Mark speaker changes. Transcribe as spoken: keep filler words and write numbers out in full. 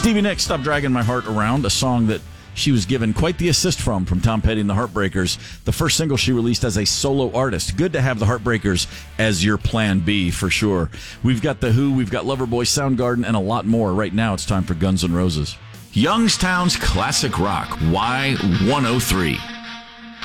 Speaker 1: Stevie Nicks, Stop Dragging My Heart Around, a song that she was given quite the assist from, from Tom Petty and the Heartbreakers, the first single she released as a solo artist. Good to have the Heartbreakers as your plan B, for sure. We've got The Who, we've got Loverboy, Soundgarden, and a lot more. Right now, it's time for Guns N' Roses.
Speaker 2: Youngstown's Classic Rock, Y one oh three.